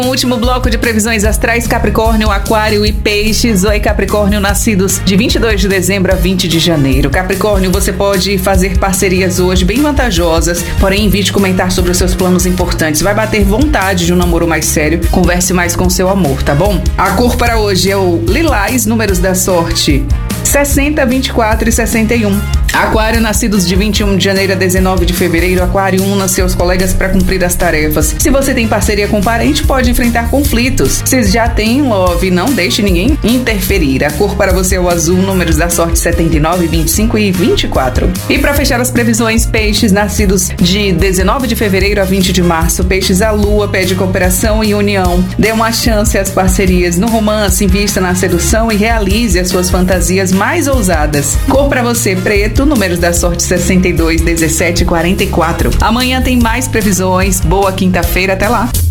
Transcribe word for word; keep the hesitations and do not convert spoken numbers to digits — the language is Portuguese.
O último bloco de previsões astrais: Capricórnio, Aquário e Peixes. Oi, Capricórnio, nascidos de vinte e dois de dezembro a vinte de janeiro. Capricórnio, você pode fazer parcerias hoje bem vantajosas, porém evite comentar sobre os seus planos importantes. Vai bater vontade de um namoro mais sério, converse mais com seu amor, tá bom? A cor para hoje é o lilás, números da sorte sessenta, vinte e quatro e sessenta e um. Aquário, nascidos de vinte e um de janeiro a dezenove de fevereiro. Aquário, una seus colegas para cumprir as tarefas. Se você tem parceria com parente, pode enfrentar conflitos. Se já tem love, não deixe ninguém interferir. A cor para você é o azul, números da sorte setenta e nove, vinte e cinco e vinte e quatro. E para fechar as previsões, Peixes, nascidos de dezenove de fevereiro a vinte de março. Peixes, a lua pede cooperação e união. Dê uma chance às parcerias no romance, invista na sedução e realize as suas fantasias mais ousadas. Cor para você, preto, números da sorte sessenta e dois, dezessete e quarenta e quatro. Amanhã tem mais previsões. Boa quinta-feira, até lá!